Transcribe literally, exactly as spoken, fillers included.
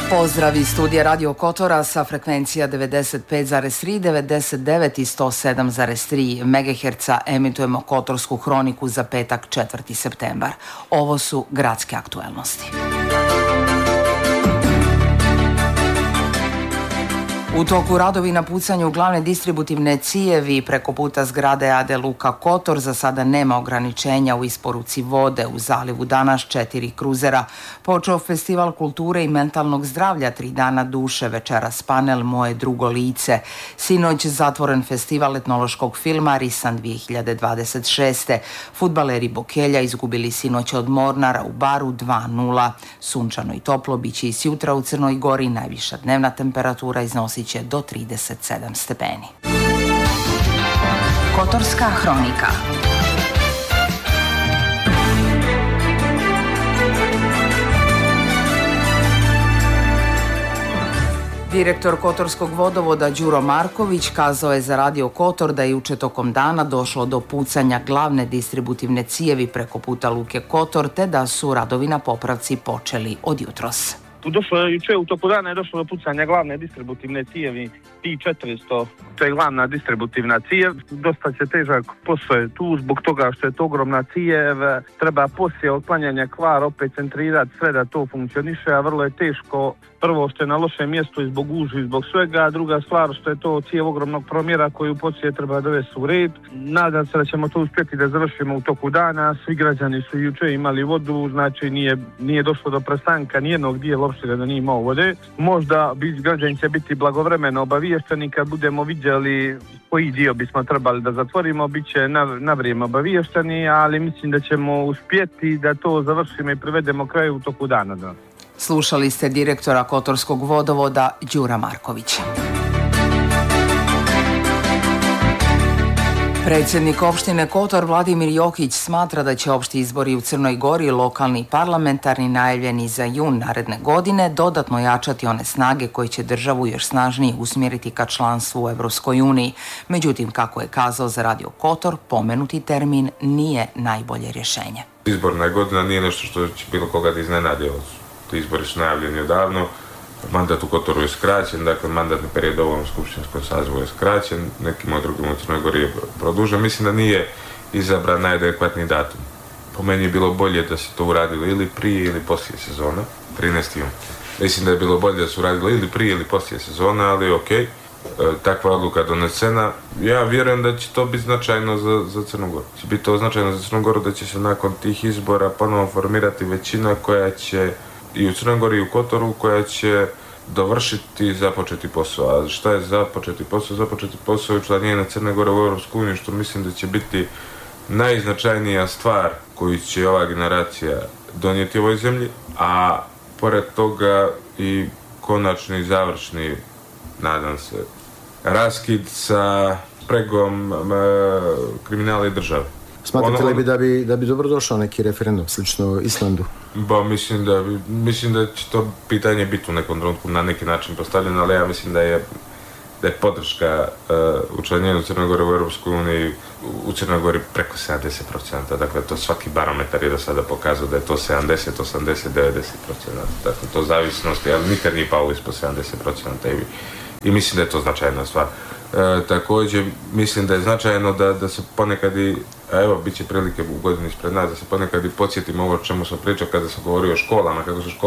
Pozdrav iz studija Radio Kotora sa frekvencija devedeset pet zarez tri, devedeset devet i sto sedam zarez tri megaherca emitujemo Kotorsku hroniku za petak četvrti septembar. Ovo su gradske aktuelnosti. U toku radovi na pucanju glavne distributivne cijevi preko puta zgrade A D Luka Kotor za sada nema ograničenja u isporuci vode u zalivu danas četiri kruzera. Počeo festival kulture i mentalnog zdravlja tri dana duše, večeras panel Moje drugo lice. Sinoć zatvoren festival etnološkog filma Risan dvije hiljade dvadeset šeste. Fudbaleri Bokelja izgubili sinoć od Mornara u Baru dva nula. Sunčano i toplo biće i sjutra u Crnoj Gori, najviša dnevna temperatura iznosi će do trideset sedam stepeni. Kotorska hronika. Direktor Kotorskog vodovoda Đuro Marković kazao je za Radio Kotor da je juče tokom dana došlo do pucanja glavne distributivne cijevi preko puta Luke Kotor, te da su radovi na popravci počeli od jutros. Došlo je juče, u toku dana je došlo do pucanja glavne distributivne cijevi T četiristo, to je glavna distributivna cijev. Dosta će težak posao je tu zbog toga što je to ogromna cijev, treba poslije otklanjanja kvara opet centrirati sve da to funkcioniše, a vrlo je teško. Prvo što je na lošem mjestu i zbog gužvi i zbog svega, a druga stvar što je to cijev ogromnog promjera koju poslije treba dovesti u red. Nadam se da ćemo to uspjeti da završimo u toku dana. Svi građani su juče imali vodu, znači nije, nije došlo do prestanka nijednog dijela opštine da nije imao vode. Možda bi građani će biti blagovremeno obaviješteni kad budemo vidjeli koji dio bismo trebali da zatvorimo, bit će na, na vrijeme obaviješteni, ali mislim da ćemo uspjeti da to završimo i privedemo kraju u toku dana. Da. Slušali ste direktora Kotorskog vodovoda Đura Markovića. Predsjednik opštine Kotor Vladimir Jokić smatra da će opšti izbori u Crnoj Gori, lokalni i parlamentarni najavljeni za jun naredne godine, dodatno jačati one snage koje će državu još snažnije usmjeriti ka članstvu u Evropskoj uniji. Međutim, kako je kazao za Radio Kotor, pomenuti termin nije najbolje rješenje. Izborna godina nije nešto što će bilo koga da iznenadilo. Ti izbori su najavljeni odavno, mandat u Kotoru je skraćen, dakle mandatni period u ovom skupštinskom sazivu je skraćen, nekim od drugim u Crnoj Gori je produžen. Mislim da nije izabran najadekvatniji datum. Po meni je bilo bolje da se to uradilo ili prije ili poslije sezona, trinaesti jun. Mislim da je bilo bolje da se uradilo ili prije ili poslije sezona, ali ok, e, takva odluka donesena. Ja vjerujem da će to biti značajno za, za Crnu Goru. Će biti to značajno za Crnu Goru da će se nakon tih izbora ponovo formirati većina koja će i u Crnoj Gori i u Kotoru koja će dovršiti započeti posao. A šta je započeti posao? Započeti posao je učlanjenje Crne Gore u Europsku uniju, što mislim da će biti najznačajnija stvar koju će ova generacija donijeti ovoj zemlji, a pored toga i konačni završni, nadam se, raskid sa pregom e, kriminala i države. Smatrate li bi da bi, da bi dobro došao neki referendum, slično Islandu? Ba, mislim da, mislim da će to pitanje biti u nekom trenutku na neki način postavljeno, ali ja mislim da je, da je podrška uh, učlanjenju Crne Gore u Europskoj uniji u Crnoj Gori preko sedamdeset procenata. Dakle, to svaki barometar je do sada pokazao da je to sedamdeset, osamdeset, devedeset procenata. Dakle, to zavisnosti, ali nikad nije pao ispod sedamdeset procenata i, i mislim da je to značajna stvar. E, također mislim da je značajno da, da se ponekad i, a evo bit će prilike u godini ispred nas, da se ponekad i podsjetimo ovo o čemu sam pričao kada sam govorio o školama, kako su škole